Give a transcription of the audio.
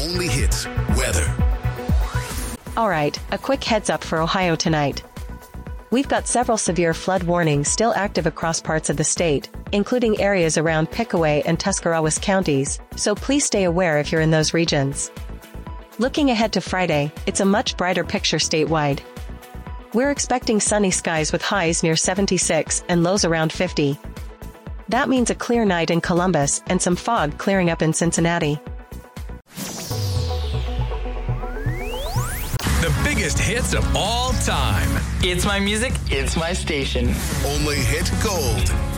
only hits weather. All right, a quick heads up for Ohio tonight. We've got several severe flood warnings still active across parts of the state, including areas around Pickaway and Tuscarawas counties, so please stay aware if you're in those regions. Looking ahead to Friday, it's a much brighter picture statewide. We're expecting sunny skies with highs near 76 and lows around 50. That means a clear night in Columbus and some fog clearing up in Cincinnati. The biggest hits of all time. It's my music, it's my station. Only hit gold.